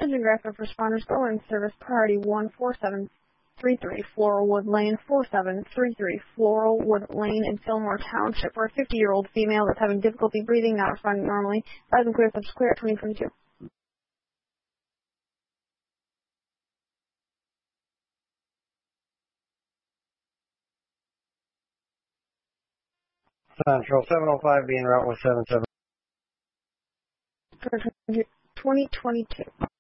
Engine graphic responders, Boeing service priority 14733, Floralwood Lane, 4733, Floralwood Lane in Fillmore Township, for a 50-year-old female that's having difficulty breathing, not responding normally. Size and clear, subject clear, 2022. Central 705 being route with 77. 2022.